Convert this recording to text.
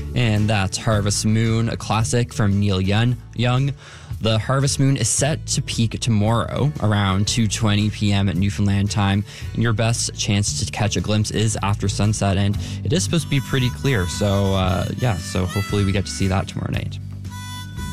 And that's Harvest Moon, a classic from Neil Young. The Harvest Moon is set to peak tomorrow around 2:20 p.m. at Newfoundland time, and your best chance to catch a glimpse is after sunset, and it is supposed to be pretty clear. So, so hopefully we get to see that tomorrow night.